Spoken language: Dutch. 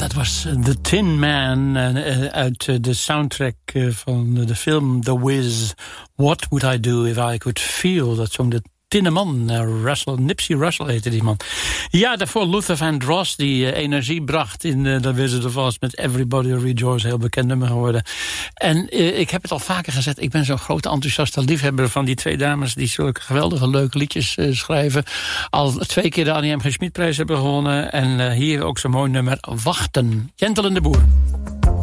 dat was The Tin Man uit de soundtrack van de film The Wiz. What Would I Do If I Could Feel? Dat zong de tinnen man, Nipsey Russell heette die man. Ja, daarvoor Luther Vandross, die energie bracht in The Wizard of Oz met Everybody Rejoice, heel bekend nummer geworden. En ik heb het al vaker gezegd, ik ben zo'n grote enthousiaste liefhebber van die twee dames die zulke geweldige leuke liedjes schrijven. Al 2 keer de Annie M. G. Schmidprijs hebben gewonnen en hier ook zo'n mooi nummer, Wachten. Jentel en de Boer.